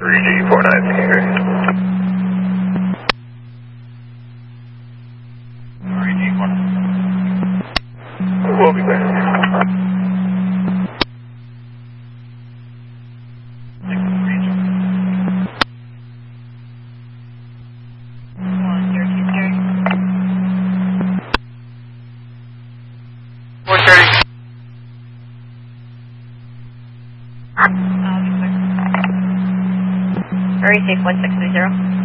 3G49 here. 3G49. We'll be back. Very safe 1630.